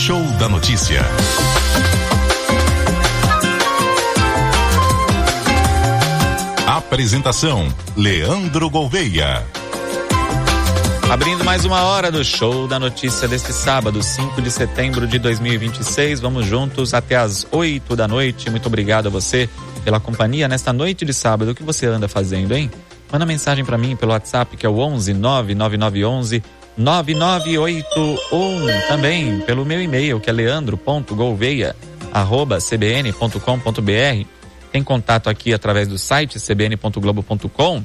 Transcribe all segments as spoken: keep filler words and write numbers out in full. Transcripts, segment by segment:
Show da Notícia. Apresentação: Leandro Gouveia. Abrindo mais uma hora do Show da Notícia deste sábado, cinco de setembro de dois mil e vinte e seis. Vamos juntos até às oito da noite. Muito obrigado a você pela companhia nesta noite de sábado. O que você anda fazendo, hein? Manda mensagem para mim pelo WhatsApp, que é o onze nove nove nove onze nove nove oito um. Também pelo meu e-mail, que é leandro ponto gouveia arroba c b n ponto com ponto b r. Tem contato aqui através do site c b n ponto globo ponto com.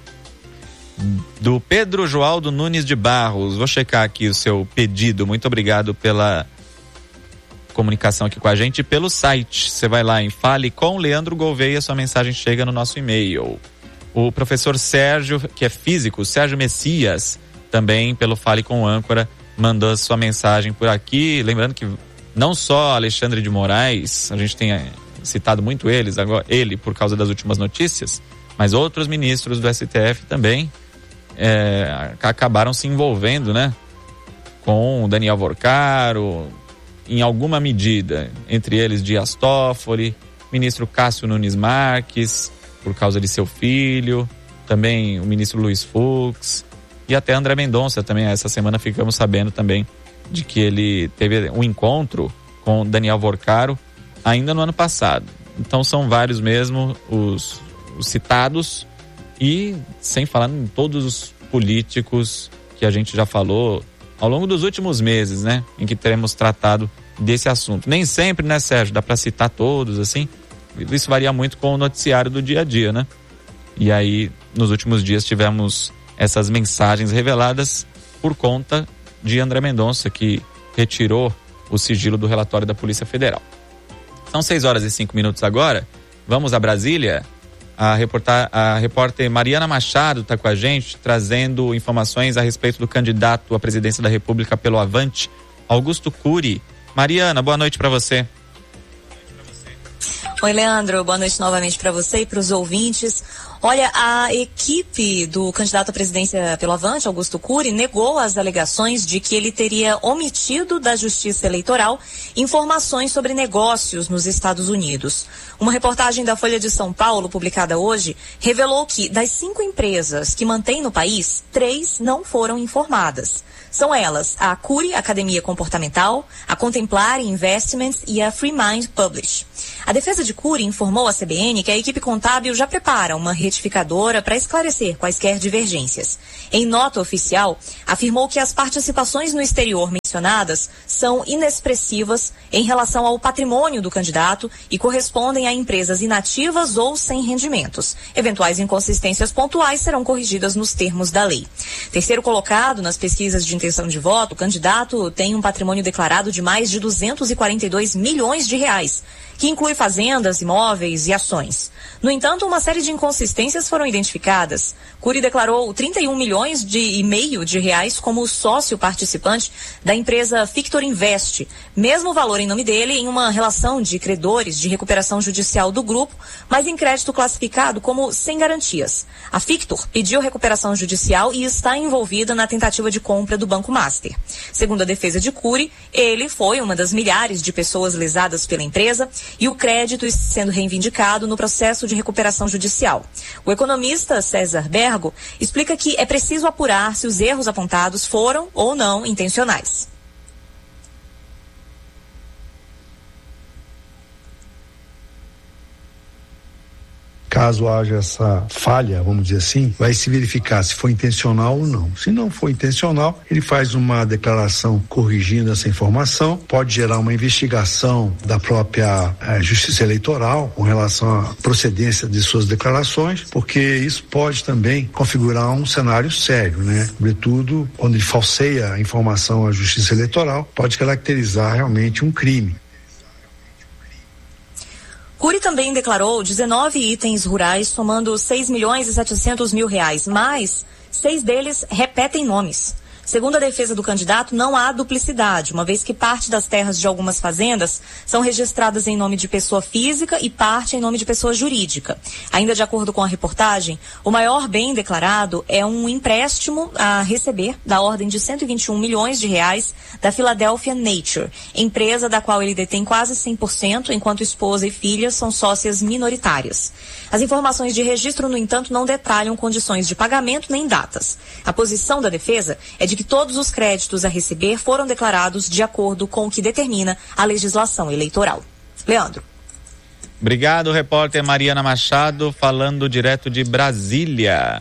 Do Pedro Joaldo Nunes de Barros. Vou checar aqui o seu pedido. Muito obrigado pela comunicação aqui com a gente pelo site. Você vai lá em Fale com Leandro Gouveia, sua mensagem chega no nosso e-mail. O professor Sérgio, que é físico, Sérgio Messias, também pelo Fale com Âncora, mandou sua mensagem por aqui. Lembrando que não só Alexandre de Moraes, a gente tem citado muito eles agora, ele por causa das últimas notícias, mas outros ministros do S T F também é, acabaram se envolvendo, né, com o Daniel Vorcaro, em alguma medida, entre eles Dias Toffoli, ministro Cássio Nunes Marques, por causa de seu filho, também o ministro Luiz Fux, e até André Mendonça também. Essa semana ficamos sabendo também de que ele teve um encontro com Daniel Vorcaro ainda no ano passado. Então são vários mesmo os, os citados, e sem falar em todos os políticos que a gente já falou ao longo dos últimos meses, né, em que teremos tratado desse assunto. Nem sempre, né, Sérgio, dá para citar todos, assim, isso varia muito com o noticiário do dia a dia, né? E aí, nos últimos dias tivemos essas mensagens reveladas por conta de André Mendonça, que retirou o sigilo do relatório da Polícia Federal. São seis horas e cinco minutos agora. Vamos a Brasília. A, reportar, a repórter Mariana Machado está com a gente, trazendo informações a respeito do candidato à presidência da República pelo Avante, Augusto Cury. Mariana, boa noite para você. Oi, Leandro, boa noite novamente para você e para os ouvintes. Olha, a equipe do candidato à presidência pelo Avante, Augusto Cury, negou as alegações de que ele teria omitido da Justiça Eleitoral informações sobre negócios nos Estados Unidos. Uma reportagem da Folha de São Paulo, publicada hoje, revelou que das cinco empresas que mantém no país, três não foram informadas. São elas a Cury Academia Comportamental, a Contemplar Investments e a Free Mind Publish. A defesa de Cury informou à C B N que a equipe contábil já prepara uma retificadora para esclarecer quaisquer divergências. Em nota oficial, afirmou que as participações no exterior mencionadas são inexpressivas em relação ao patrimônio do candidato e correspondem a empresas inativas ou sem rendimentos. Eventuais inconsistências pontuais serão corrigidas nos termos da lei. Terceiro colocado nas pesquisas de intenção de voto, o candidato tem um patrimônio declarado de mais de duzentos e quarenta e dois milhões de reais, que inclui fazendas, imóveis e ações. No entanto, uma série de inconsistências foram identificadas. Cury declarou trinta e um milhões de, e meio de reais como sócio participante da empresa Fictor Invest, mesmo valor em nome dele em uma relação de credores de recuperação judicial do grupo, mas em crédito classificado como sem garantias. A Fictor pediu recuperação judicial e está envolvida na tentativa de compra do Banco Master. Segundo a defesa de Cury, ele foi uma das milhares de pessoas lesadas pela empresa e o crédito sendo reivindicado no processo de recuperação judicial. O economista César Bergo explica que é preciso apurar se os erros apontados foram ou não intencionais. Caso haja essa falha, vamos dizer assim, vai se verificar se foi intencional ou não. Se não for intencional, ele faz uma declaração corrigindo essa informação, pode gerar uma investigação da própria eh, Justiça Eleitoral com relação à procedência de suas declarações, porque isso pode também configurar um cenário sério, né? Sobretudo, quando ele falseia a informação à Justiça Eleitoral, pode caracterizar realmente um crime. Cury também declarou dezenove itens rurais somando seis milhões e setecentos mil reais, mas seis deles repetem nomes. Segundo a defesa do candidato, não há duplicidade, uma vez que parte das terras de algumas fazendas são registradas em nome de pessoa física e parte em nome de pessoa jurídica. Ainda de acordo com a reportagem, o maior bem declarado é um empréstimo a receber da ordem de cento e vinte e um milhões de reais da Philadelphia Nature, empresa da qual ele detém quase cem por cento, enquanto esposa e filha são sócias minoritárias. As informações de registro, no entanto, não detalham condições de pagamento nem datas. A posição da defesa é de que todos os créditos a receber foram declarados de acordo com o que determina a legislação eleitoral. Leandro. Obrigado, repórter Mariana Machado, falando direto de Brasília.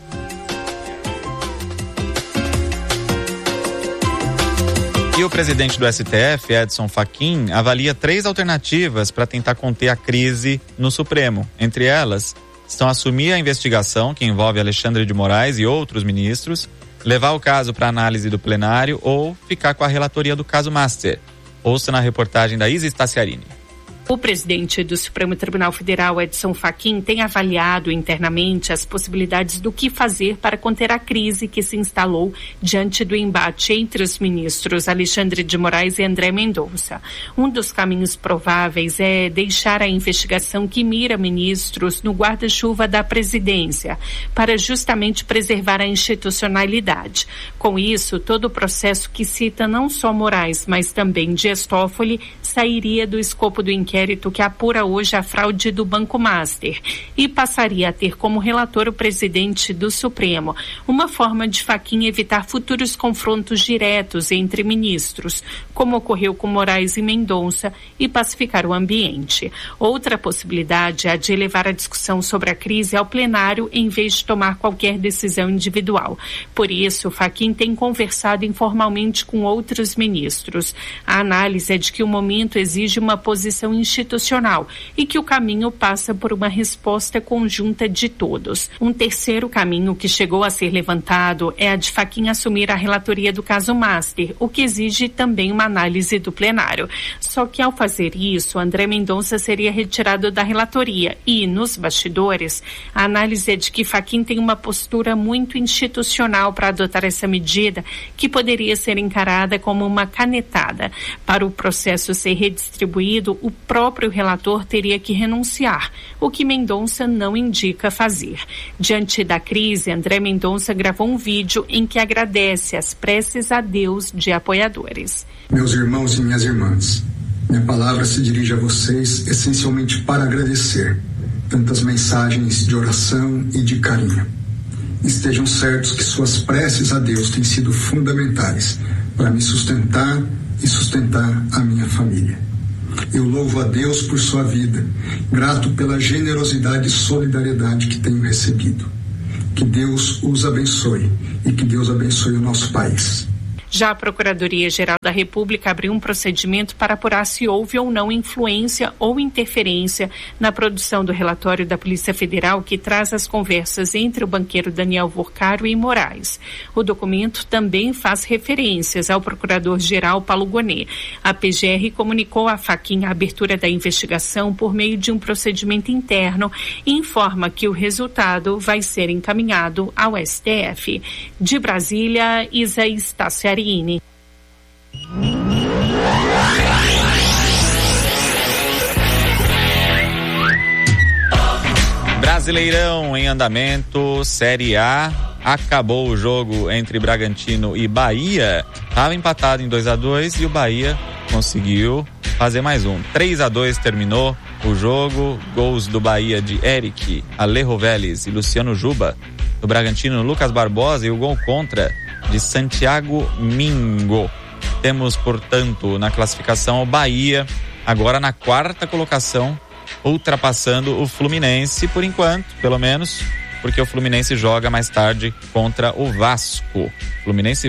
E o presidente do S T F, Edson Fachin, avalia três alternativas para tentar conter a crise no Supremo. Entre elas, estão assumir a investigação que envolve Alexandre de Moraes e outros ministros, levar o caso para análise do plenário ou ficar com a relatoria do caso Master. Ouça na reportagem da Isa Staciarini. O presidente do Supremo Tribunal Federal, Edson Fachin, tem avaliado internamente as possibilidades do que fazer para conter a crise que se instalou diante do embate entre os ministros Alexandre de Moraes e André Mendonça. Um dos caminhos prováveis é deixar a investigação que mira ministros no guarda-chuva da presidência, para justamente preservar a institucionalidade. Com isso, todo o processo que cita não só Moraes, mas também Dias Toffoli, sairia do escopo do inquérito inquérito que apura hoje a fraude do Banco Master e passaria a ter como relator o presidente do Supremo, uma forma de Fachin evitar futuros confrontos diretos entre ministros, como ocorreu com Moraes e Mendonça, e pacificar o ambiente. Outra possibilidade é a de elevar a discussão sobre a crise ao plenário em vez de tomar qualquer decisão individual. Por isso, Fachin tem conversado informalmente com outros ministros. A análise é de que o momento exige uma posição institucional e que o caminho passa por uma resposta conjunta de todos. Um terceiro caminho que chegou a ser levantado é a de Fachin assumir a relatoria do caso Master, o que exige também uma análise do plenário. Só que ao fazer isso, André Mendonça seria retirado da relatoria e, nos bastidores, a análise é de que Fachin tem uma postura muito institucional para adotar essa medida, que poderia ser encarada como uma canetada. Para o processo ser redistribuído, o próprio relator teria que renunciar, o que Mendonça não indica fazer. Diante da crise, André Mendonça gravou um vídeo em que agradece as preces a Deus de apoiadores. Meus irmãos e minhas irmãs, minha palavra se dirige a vocês essencialmente para agradecer tantas mensagens de oração e de carinho. Estejam certos que suas preces a Deus têm sido fundamentais para me sustentar e sustentar a minha família. Eu louvo a Deus por sua vida, grato pela generosidade e solidariedade que tenho recebido. Que Deus os abençoe e que Deus abençoe o nosso país. Já a Procuradoria-Geral da República abriu um procedimento para apurar se houve ou não influência ou interferência na produção do relatório da Polícia Federal que traz as conversas entre o banqueiro Daniel Vorcaro e Moraes. O documento também faz referências ao Procurador-Geral Paulo Gonet. A P G R comunicou a Fachin a abertura da investigação por meio de um procedimento interno e informa que o resultado vai ser encaminhado ao S T F. De Brasília, Isa Staciarini. Brasileirão em andamento, Série A. Acabou o jogo entre Bragantino e Bahia. Estava empatado em dois a dois e o Bahia conseguiu fazer mais um. três a dois terminou o jogo. Gols do Bahia de Eric, Alejo Vélez e Luciano Juba. Do Bragantino, Lucas Barbosa, e o gol contra de Santiago Mingo. Temos, portanto, na classificação o Bahia, agora na quarta colocação, ultrapassando o Fluminense, por enquanto, pelo menos, porque o Fluminense joga mais tarde contra o Vasco. Fluminense